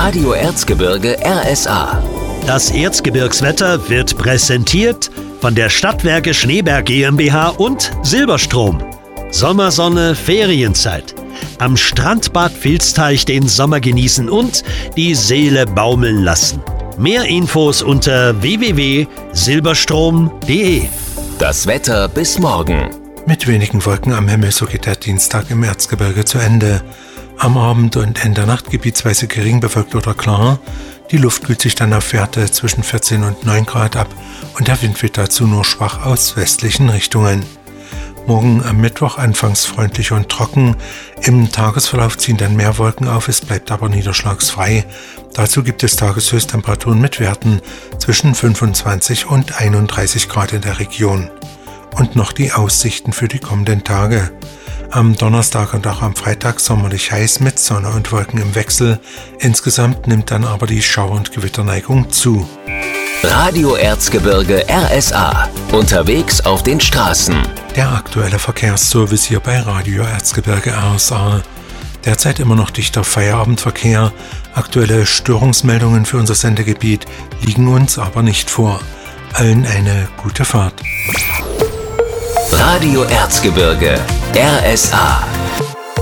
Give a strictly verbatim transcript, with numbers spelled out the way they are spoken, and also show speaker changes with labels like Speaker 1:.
Speaker 1: Radio Erzgebirge R S A.
Speaker 2: Das Erzgebirgswetter wird präsentiert von der Stadtwerke Schneeberg GmbH und Silberstrom. Sommersonne, Ferienzeit. Am Strandbad Vilsteich den Sommer genießen und die Seele baumeln lassen. Mehr Infos unter w w w punkt silberstrom punkt d e.
Speaker 1: Das Wetter bis morgen.
Speaker 3: Mit wenigen Wolken am Himmel, so geht der Dienstag im Erzgebirge zu Ende. Am Abend und in der Nacht gebietsweise gering bewölkt oder klar. Die Luft kühlt sich dann auf Werte zwischen vierzehn und neun Grad ab und der Wind weht dazu nur schwach aus westlichen Richtungen. Morgen am Mittwoch anfangs freundlich und trocken. Im Tagesverlauf ziehen dann mehr Wolken auf, es bleibt aber niederschlagsfrei. Dazu gibt es Tageshöchsttemperaturen mit Werten zwischen fünfundzwanzig und einunddreißig Grad in der Region. Und noch die Aussichten für die kommenden Tage. Am Donnerstag und auch am Freitag sommerlich heiß mit Sonne und Wolken im Wechsel. Insgesamt nimmt dann aber die Schauer- und Gewitterneigung zu.
Speaker 1: Radio Erzgebirge R S A. Unterwegs auf den Straßen.
Speaker 3: Der aktuelle Verkehrsservice hier bei Radio Erzgebirge R S A. Derzeit immer noch dichter Feierabendverkehr. Aktuelle Störungsmeldungen für unser Sendegebiet liegen uns aber nicht vor. Allen eine gute Fahrt.
Speaker 1: Radio Erzgebirge R S A.